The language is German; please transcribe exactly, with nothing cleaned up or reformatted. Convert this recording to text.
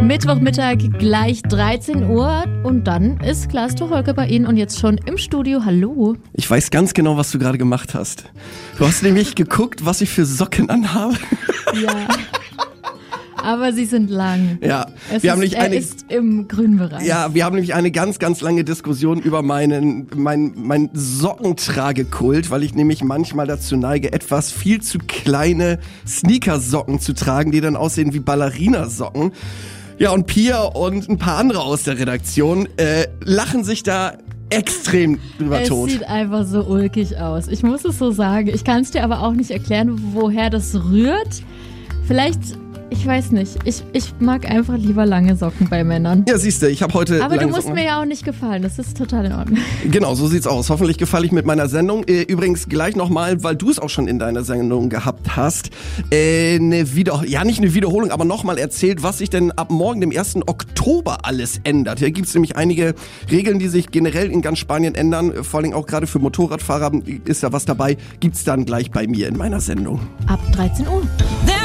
Mittwochmittag, gleich dreizehn Uhr und dann ist Klaas Tucholke bei Ihnen und jetzt schon im Studio. Hallo. Ich weiß ganz genau, was du gerade gemacht hast. Du hast nämlich geguckt, was ich für Socken anhabe. Ja. Aber sie sind lang. Ja, es wir ist, haben nicht er eine, ist im grünen Bereich. Ja, wir haben nämlich eine ganz, ganz lange Diskussion über meinen, mein, mein Sockentragekult, weil ich nämlich manchmal dazu neige, etwas viel zu kleine Sneakersocken zu tragen, die dann aussehen wie Ballerinasocken. Ja, und Pia und ein paar andere aus der Redaktion äh, lachen sich da extrem drüber es tot. Es sieht einfach so ulkig aus. Ich muss es so sagen. Ich kann es dir aber auch nicht erklären, woher das rührt. Vielleicht... Ich weiß nicht. Ich, ich mag einfach lieber lange Socken bei Männern. Ja, siehst du, ich habe heute Aber lange du musst Socken. mir ja auch nicht gefallen. Das ist total in Ordnung. Genau, so sieht's aus. Hoffentlich gefalle ich mit meiner Sendung. Äh, übrigens gleich nochmal, weil du es auch schon in deiner Sendung gehabt hast, äh, eine Wieder ja nicht eine Wiederholung, aber nochmal erzählt, was sich denn ab morgen, dem ersten Oktober, alles ändert. Hier gibt's nämlich einige Regeln, die sich generell in ganz Spanien ändern. Vor allem auch gerade für Motorradfahrer ist da was dabei. Gibt's dann gleich bei mir in meiner Sendung. Ab dreizehn Uhr.